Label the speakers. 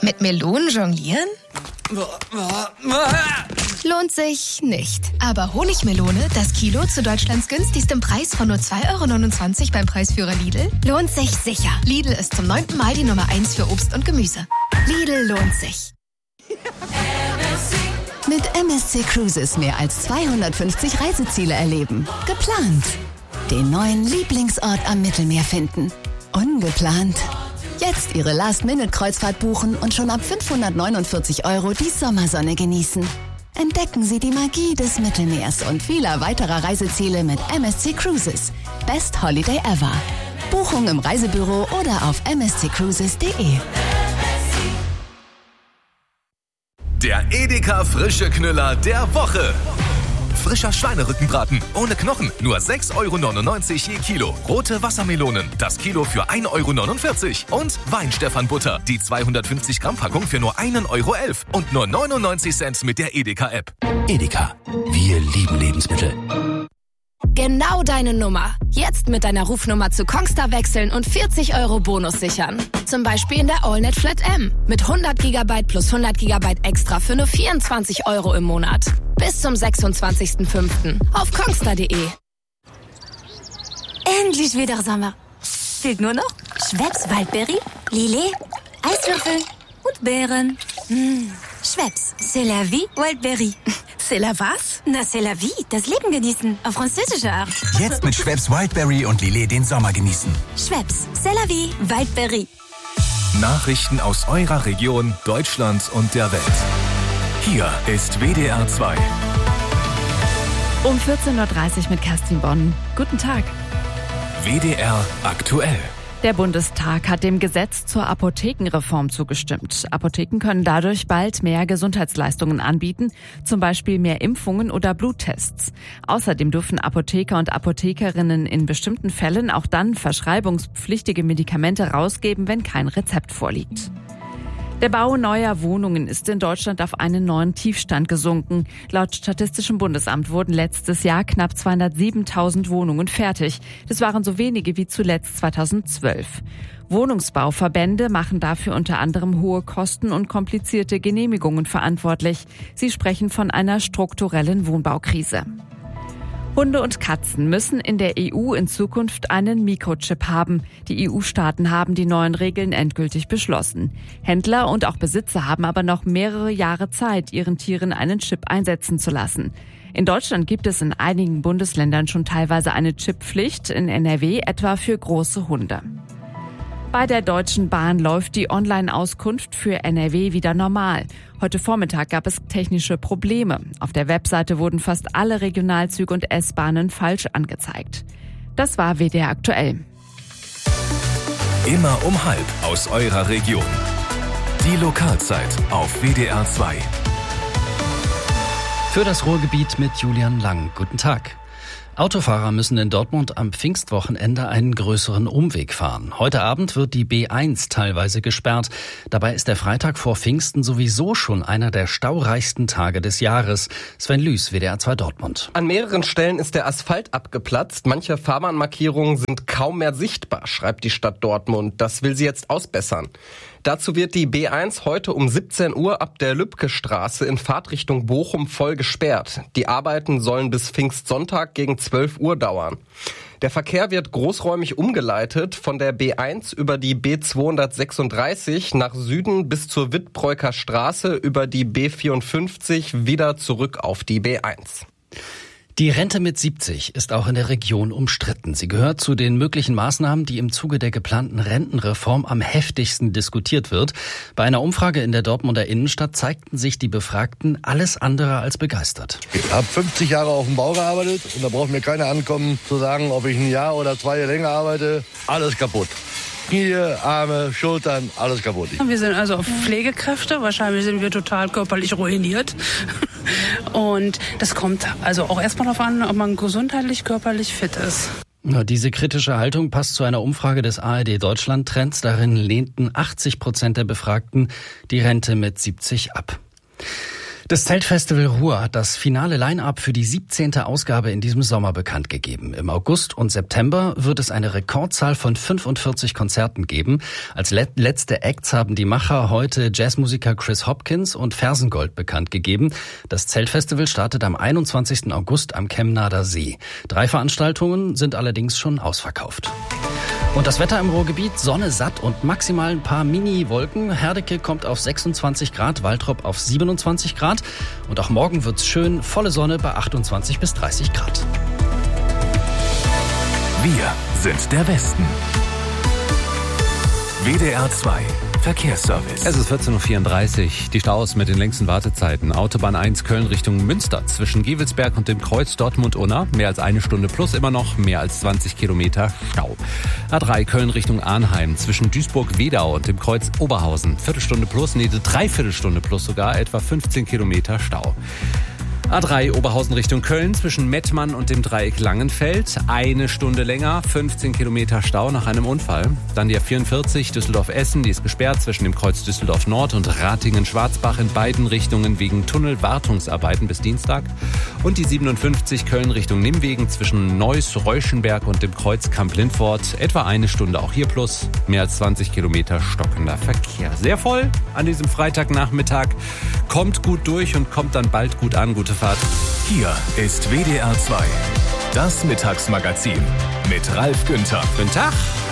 Speaker 1: Mit Melonen jonglieren? Lohnt sich nicht. Aber Honigmelone, das Kilo zu Deutschlands günstigstem Preis von nur 2,29 € beim Preisführer Lidl, lohnt sich sicher. Lidl ist zum 9. Mal die Nummer 1 für Obst und Gemüse. Lidl lohnt sich.
Speaker 2: Mit MSC Cruises mehr als 250 Reiseziele erleben. Geplant. Den neuen Lieblingsort am Mittelmeer finden. Ungeplant. Jetzt Ihre Last-Minute-Kreuzfahrt buchen und schon ab 549 € die Sommersonne genießen. Entdecken Sie die Magie des Mittelmeers und vieler weiterer Reiseziele mit MSC Cruises. Best Holiday ever. Buchung im Reisebüro oder auf msccruises.de.
Speaker 3: Der Edeka frische Knüller der Woche. Frischer Schweinerückenbraten ohne Knochen, nur 6,99 € je Kilo. Rote Wassermelonen, das Kilo für 1,49 € Und Weinstephan-Butter, die 250 Gramm Packung für nur 1,11 € und nur 99 Cent mit der Edeka-App.
Speaker 4: Edeka, wir lieben Lebensmittel.
Speaker 5: Genau deine Nummer. Jetzt mit deiner Rufnummer zu Kongstar wechseln und 40 € Bonus sichern. Zum Beispiel in der AllNet Flat M. Mit 100 GB plus 100 GB extra für nur 24 € im Monat. Bis zum 26.05. auf kongstar.de.
Speaker 6: Endlich wieder Sommer. Fehlt nur noch Schweppes Waldberry, Lillet, Eiswürfel und Beeren. Schweppes, c'est la vie, Wildberry.
Speaker 5: C'est la was?
Speaker 6: Na, c'est la vie, das Leben genießen, auf französische Art.
Speaker 4: Jetzt mit Schweppes Wildberry und Lillet den Sommer genießen.
Speaker 6: Schweppes, c'est la vie, Wildberry.
Speaker 3: Nachrichten aus eurer Region, Deutschland und der Welt. Hier ist WDR 2.
Speaker 7: Um 14:30 Uhr mit Kerstin Bonn. Guten Tag.
Speaker 3: WDR aktuell.
Speaker 7: Der Bundestag hat dem Gesetz zur Apothekenreform zugestimmt. Apotheken können dadurch bald mehr Gesundheitsleistungen anbieten, zum Beispiel mehr Impfungen oder Bluttests. Außerdem dürfen Apotheker und Apothekerinnen in bestimmten Fällen auch dann verschreibungspflichtige Medikamente rausgeben, wenn kein Rezept vorliegt. Der Bau neuer Wohnungen ist in Deutschland auf einen neuen Tiefstand gesunken. Laut Statistischem Bundesamt wurden letztes Jahr knapp 207.000 Wohnungen fertig. Das waren so wenige wie zuletzt 2012. Wohnungsbauverbände machen dafür unter anderem hohe Kosten und komplizierte Genehmigungen verantwortlich. Sie sprechen von einer strukturellen Wohnbaukrise. Hunde und Katzen müssen in der EU in Zukunft einen Mikrochip haben. Die EU-Staaten haben die neuen Regeln endgültig beschlossen. Händler und auch Besitzer haben aber noch mehrere Jahre Zeit, ihren Tieren einen Chip einsetzen zu lassen. In Deutschland gibt es in einigen Bundesländern schon teilweise eine Chipppflicht, in NRW etwa für große Hunde. Bei der Deutschen Bahn läuft die Online-Auskunft für NRW wieder normal. Heute Vormittag gab es technische Probleme. Auf der Webseite wurden fast alle Regionalzüge und S-Bahnen falsch angezeigt. Das war WDR aktuell.
Speaker 3: Immer um 12:30 aus eurer Region. Die Lokalzeit auf WDR 2.
Speaker 8: Für das Ruhrgebiet mit Julian Lang. Guten Tag. Autofahrer müssen in Dortmund am Pfingstwochenende einen größeren Umweg fahren. Heute Abend wird die B1 teilweise gesperrt. Dabei ist der Freitag vor Pfingsten sowieso schon einer der staureichsten Tage des Jahres. Sven Lüß, WDR 2 Dortmund.
Speaker 9: An mehreren Stellen ist der Asphalt abgeplatzt. Manche Fahrbahnmarkierungen sind kaum mehr sichtbar, schreibt die Stadt Dortmund. Das will sie jetzt ausbessern. Dazu wird die B1 heute um 17 Uhr ab der Lübcke-Straße in Fahrtrichtung Bochum voll gesperrt. Die Arbeiten sollen bis Pfingstsonntag gegen 12 Uhr dauern. Der Verkehr wird großräumig umgeleitet von der B1 über die B236 nach Süden bis zur Wittbreuker Straße über die B54 wieder zurück auf die B1.
Speaker 8: Die Rente mit 70 ist auch in der Region umstritten. Sie gehört zu den möglichen Maßnahmen, die im Zuge der geplanten Rentenreform am heftigsten diskutiert wird. Bei einer Umfrage in der Dortmunder Innenstadt zeigten sich die Befragten alles andere als begeistert.
Speaker 10: Ich habe 50 Jahre auf dem Bau gearbeitet und da braucht mir keiner ankommen zu sagen, ob ich ein Jahr oder 2 Jahre länger arbeite. Alles kaputt. Knie, Arme, Schultern, alles kaputt.
Speaker 11: Wir sind also Pflegekräfte, wahrscheinlich sind wir total körperlich ruiniert. Und das kommt also auch erstmal darauf an, ob man gesundheitlich, körperlich fit ist.
Speaker 8: Diese kritische Haltung passt zu einer Umfrage des ARD Deutschland Trends. Darin lehnten 80% der Befragten die Rente mit 70 ab. Das Zeltfestival Ruhr hat das finale Line-Up für die 17. Ausgabe in diesem Sommer bekannt gegeben. Im August und September wird es eine Rekordzahl von 45 Konzerten geben. Als letzte Acts haben die Macher heute Jazzmusiker Chris Hopkins und Fersengold bekannt gegeben. Das Zeltfestival startet am 21. August am Kemnader See. 3 Veranstaltungen sind allerdings schon ausverkauft. Und das Wetter im Ruhrgebiet, Sonne satt und maximal ein paar Mini-Wolken. Herdecke kommt auf 26 Grad, Waltrop auf 27 Grad. Und auch morgen wird's schön, volle Sonne bei 28 bis 30 Grad.
Speaker 3: Wir sind der Westen. WDR 2 Verkehrsservice.
Speaker 12: Es ist 14.34 Uhr. Die Staus mit den längsten Wartezeiten. Autobahn 1 Köln Richtung Münster. Zwischen Gewelsberg und dem Kreuz Dortmund-Unna. Mehr als 1 Stunde plus immer noch. Mehr als 20 Kilometer Stau. A3 Köln Richtung Arnheim. Zwischen Duisburg-Wedau und dem Kreuz Oberhausen. Viertelstunde plus, Dreiviertelstunde plus sogar. Etwa 15 Kilometer Stau. A3 Oberhausen Richtung Köln zwischen Mettmann und dem Dreieck Langenfeld. 1 Stunde länger, 15 Kilometer Stau nach einem Unfall. Dann die A44 Düsseldorf-Essen, die ist gesperrt zwischen dem Kreuz Düsseldorf-Nord und Ratingen-Schwarzbach in beiden Richtungen wegen Tunnelwartungsarbeiten bis Dienstag. Und die 57 Köln Richtung Nimwegen zwischen Neuss, Reuschenberg und dem Kreuz Kamp-Lindfort. Etwa 1 Stunde auch hier plus, mehr als 20 Kilometer stockender Verkehr. Sehr voll an diesem Freitagnachmittag. Kommt gut durch und kommt dann bald gut an. Gute Fahrt.
Speaker 3: Hier ist WDR 2, das Mittagsmagazin mit Ralf Günther.
Speaker 12: Guten Tag.